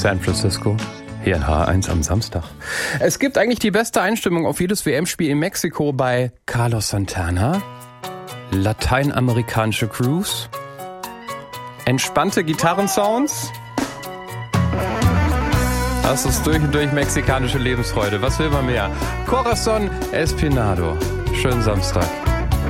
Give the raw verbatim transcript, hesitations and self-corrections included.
San Francisco. Hier in H eins am Samstag. Es gibt eigentlich die beste Einstimmung auf jedes W M-Spiel in Mexiko bei Carlos Santana. Lateinamerikanische Crews. Entspannte Gitarrensounds. Das ist durch und durch mexikanische Lebensfreude. Was will man mehr? Corazón Espinado. Schönen Samstag.